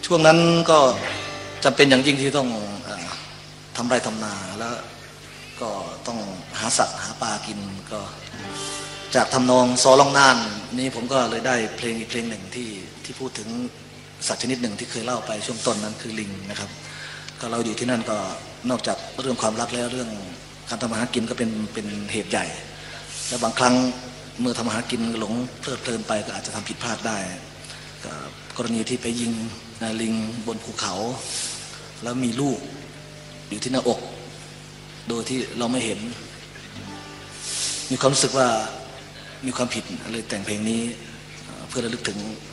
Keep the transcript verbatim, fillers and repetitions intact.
ช่วงนั้นก็จำเป็นอย่างยิ่งที่ต้องทำไร่ทำนาแล้วก็ต้องหาสัตว์หาปลากินก็จากทำนองซอล่องน่านนี้ผมก็เลยได้เพลงอีกเพลงหนึ่งที่ที่พูดถึงสัตว์ชนิดหนึ่งที่เคยเล่าไปช่วงต้นนั้นคือลิงนะครับก็เราอยู่ที่นั่นก็นอกจากเรื่องความรักแล้วเรื่องการทำมาหากินก็เป็นเป็นเหตุใหญ่และบางครั้งเมื่อทำมาหากินหลงเพลิดเพลินไปก็อาจจะทำผิดพลาดได้กรณีที่ไปยิงลิงบนภูเขาแล้วมีลูกอยู่ที่หน้าอกโดยที่เราไม่เห็นมีความรู้สึกว่ามีความผิดเลยแต่งเพลงนี้เพื่อระลึกถึง